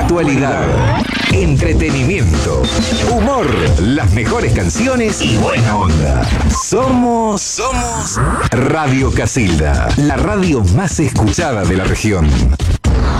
Actualidad, entretenimiento, humor, las mejores canciones y buena onda. Somos Radio Casilda, la radio más escuchada de la región.